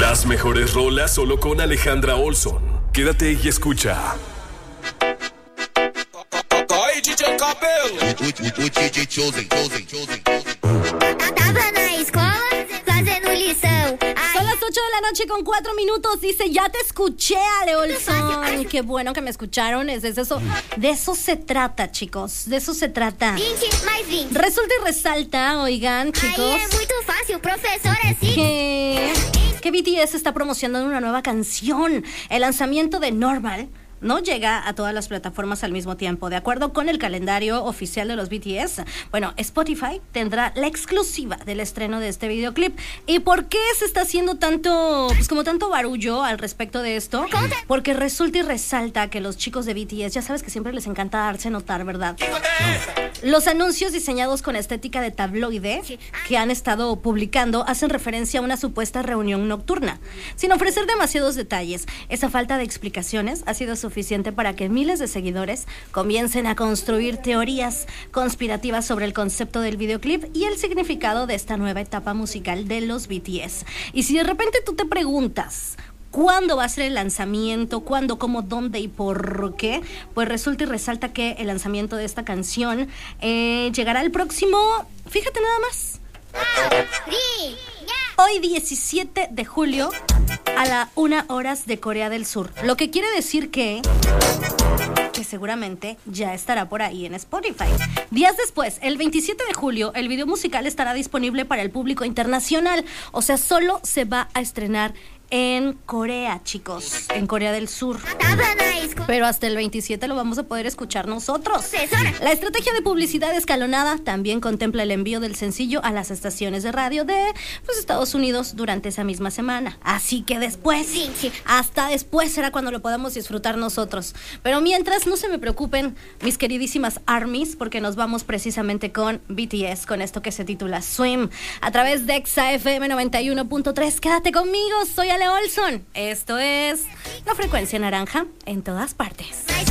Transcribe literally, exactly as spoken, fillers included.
Las mejores rolas solo con Alejandra Olson. Quédate y escucha. Aí, D J Cabelo. O D J Chosen, Chosen, Chosen. Tava na escola fazendo lição. Son las ocho de la noche con cuatro minutos. Dice, ya te escuché, Ale Olson. Qué bueno que me escucharon. Es, es eso. De eso se trata, chicos. De eso se trata. vinte mais vinte. Resulta y resalta, oigan, chicos, Aí é muito fácil, professor é assim. que, que B T S está promocionando una nueva canción. El lanzamiento de Normal no llega a todas las plataformas al mismo tiempo. De acuerdo con el calendario oficial de los B T S, bueno, Spotify tendrá la exclusiva del estreno de este videoclip. ¿Y por qué se está haciendo tanto, pues como tanto barullo al respecto de esto? Porque resulta y resalta que los chicos de B T S, ya sabes que siempre les encanta darse notar, ¿verdad? Los anuncios diseñados con estética de tabloide que han estado publicando hacen referencia a una supuesta reunión nocturna. Sin ofrecer demasiados detalles, esa falta de explicaciones ha sido suficiente para que miles de seguidores comiencen a construir teorías conspirativas sobre el concepto del videoclip y el significado de esta nueva etapa musical de los B T S. Y si de repente tú te preguntas ¿cuándo va a ser el lanzamiento? ¿Cuándo? ¿Cómo? ¿Dónde? ¿Y por qué? Pues resulta y resalta que el lanzamiento de esta canción eh, llegará el próximo... Fíjate nada más. Hoy diecisiete de julio a la una horas de Corea del Sur. Lo que quiere decir que... que seguramente ya estará por ahí en Spotify. Días después, el veintisiete de julio, el video musical estará disponible para el público internacional. O sea, solo se va a estrenar en Corea, chicos, en Corea del Sur. Pero hasta el veintisiete lo vamos a poder escuchar nosotros. La estrategia de publicidad escalonada también contempla el envío del sencillo a las estaciones de radio de pues, Estados Unidos durante esa misma semana. Así que después, hasta después será cuando lo podamos disfrutar nosotros. Pero mientras, no se me preocupen, mis queridísimas ARMYs, porque nos vamos precisamente con B T S, con esto que se titula Swim, a través de Exa F M noventa y uno punto tres. Quédate conmigo, soy Ale Olson. Esto es La Frecuencia Naranja en todas partes.